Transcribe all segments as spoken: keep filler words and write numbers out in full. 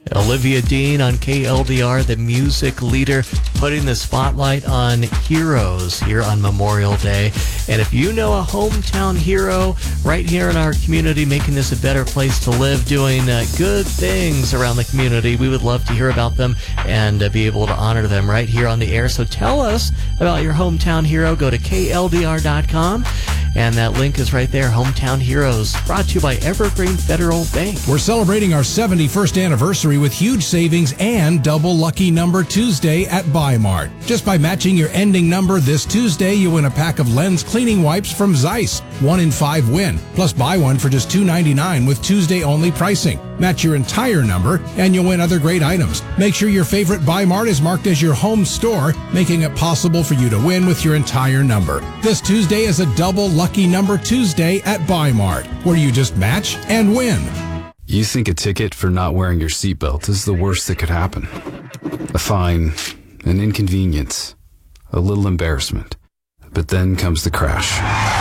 Olivia Dean on K L D R, the music leader, putting the spotlight on heroes here on Memorial Day. And if you know a hometown hero right here in our community, making this a better place to live, doing uh, good things around the community, we would love to hear about them and uh, be able to honor them right here on the air. So tell us about your hometown hero. Go to K L D R dot com. And that link is right there, Hometown Heroes, brought to you by Evergreen Federal Bank. We're celebrating our seventy-first anniversary with huge savings and double lucky number Tuesday at Buy Mart. Just by matching your ending number this Tuesday, you win a pack of lens cleaning wipes from Zeiss. One in five win. Plus buy one for just two ninety-nine with Tuesday-only pricing. Match your entire number, and you'll win other great items. Make sure your favorite Buy Mart is marked as your home store, making it possible for you to win with your entire number. This Tuesday is a double lucky number Tuesday at Buy Mart, where you just match and win. You think a ticket for not wearing your seatbelt is the worst that could happen. A fine, an inconvenience, a little embarrassment. But then comes the crash.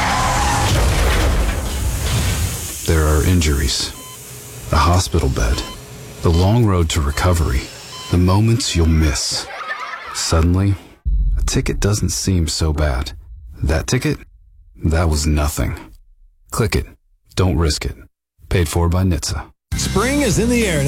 There are injuries, a hospital bed, the long road to recovery, the moments you'll miss. Suddenly, a ticket doesn't seem so bad. That ticket? That was nothing. Click it. Don't risk it. Paid for by N H T S A. Spring is in the air.